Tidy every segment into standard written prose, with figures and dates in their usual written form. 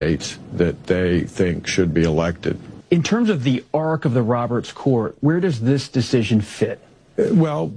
that they think should be elected. In terms of the arc of the Roberts Court, where does this decision fit? Well,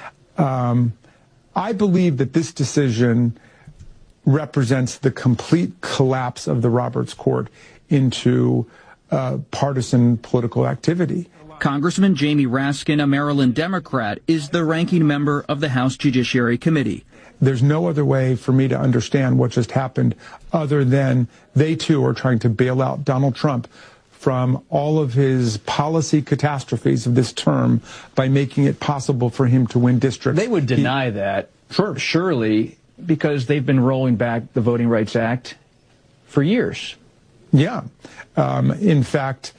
I believe that this decision represents the complete collapse of the Roberts Court into partisan political activity. Congressman Jamie Raskin, a Maryland Democrat, is the ranking member of the House Judiciary Committee. There's no other way for me to understand what just happened other than they too are trying to bail out Donald Trump from all of his policy catastrophes of this term by making it possible for him to win districts. They would deny that, surely, because they've been rolling back the Voting Rights Act for years. Yeah. In fact,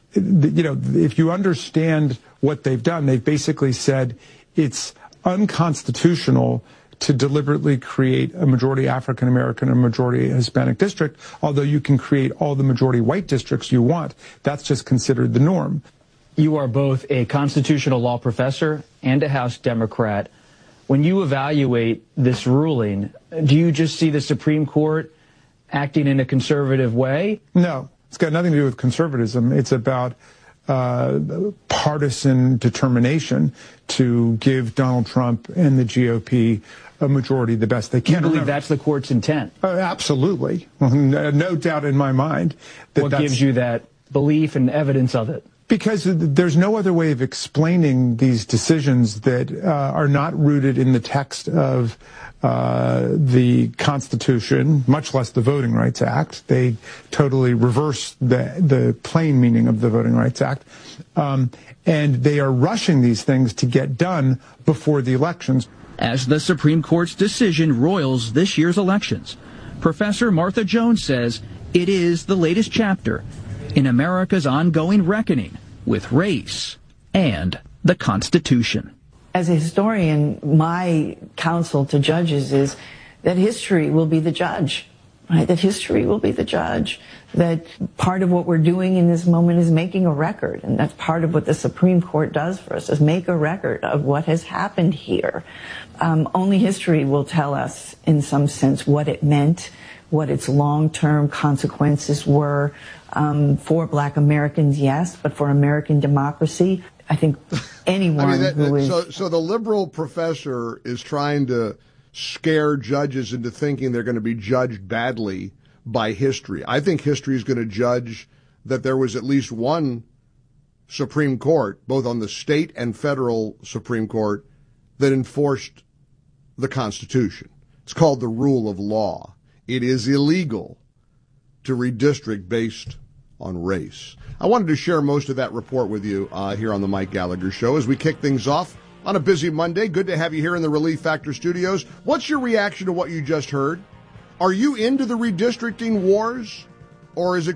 if you understand what they've done, they've basically said it's unconstitutional to deliberately create a majority African American and a majority Hispanic district, although you can create all the majority white districts you want. That's just considered the norm. You are both a constitutional law professor and a House Democrat. When you evaluate this ruling, do you just see the Supreme Court acting in a conservative way? No, it's got nothing to do with conservatism. It's about partisan determination to give Donald Trump and the GOP a majority the best they can. You believe that's the court's intent? Absolutely. No doubt in my mind. What gives you that belief and evidence of it? Because there's no other way of explaining these decisions that are not rooted in the text of the Constitution, much less the Voting Rights Act. They totally reverse the plain meaning of the Voting Rights Act. And they are rushing these things to get done before the elections. As the Supreme Court's decision roils this year's elections, Professor Martha Jones says it is the latest chapter in America's ongoing reckoning with race and the Constitution. As a historian, my counsel to judges is that history will be the judge, right? That history will be the judge. That part of what we're doing in this moment is making a record. And that's part of what the Supreme Court does for us, is make a record of what has happened here. Only history will tell us, in some sense, what it meant, what its long-term consequences were for Black Americans, yes, but for American democracy, I think anyone who is... So the liberal professor is trying to scare judges into thinking they're going to be judged badly by history. I think history is going to judge that there was at least one Supreme Court, both on the state and federal Supreme Court, that enforced the Constitution. It's called the rule of law. It is illegal to redistrict based on race. I wanted to share most of that report with you here on the Mike Gallagher Show as we kick things off on a busy Monday. Good to have you here in the Relief Factor studios. What's your reaction to what you just heard? Are you into the redistricting wars, or is it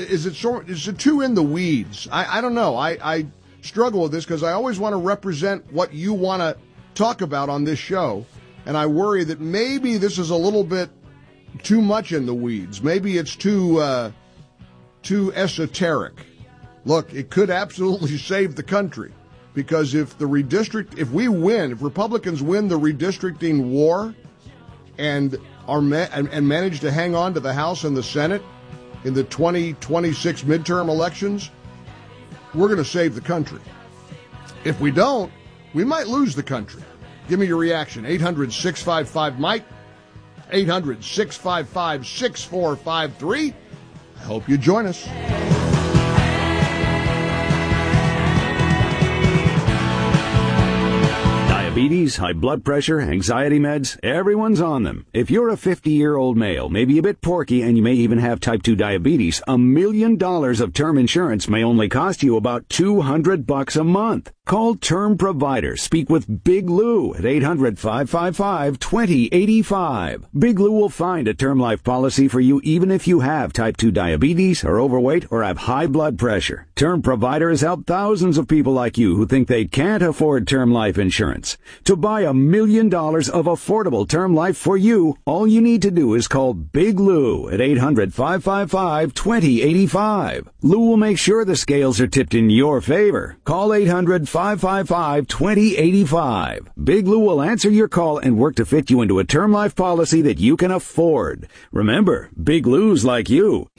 too in the weeds? I don't know. I struggle with this because I always want to represent what you want to talk about on this show, and I worry that maybe this is a little bit too much in the weeds. Maybe it's too esoteric. Look, it could absolutely save the country, because if Republicans win the redistricting war and manage to hang on to the House and the Senate in the 2026 midterm elections, we're going to save the country. If we don't, we might lose the country. Give me your reaction. 800-655-MIKE. 800-655-6453. I hope you join us. Diabetes, high blood pressure, anxiety meds, everyone's on them. If you're a 50-year-old male, maybe a bit porky, and you may even have type 2 diabetes, $1 million of term insurance may only cost you about $200 a month. Call Term Provider. Speak with Big Lou at 800-555-2085. Big Lou will find a term life policy for you even if you have type 2 diabetes, are overweight, or have high blood pressure. Term Provider has helped thousands of people like you who think they can't afford term life insurance. To buy $1 million of affordable term life for you, all you need to do is call Big Lou at 800-555-2085. Lou will make sure the scales are tipped in your favor. Call 800-555-2085. 1-800-555-2085. Big Lou will answer your call and work to fit you into a term life policy that you can afford. Remember, Big Lou's like you.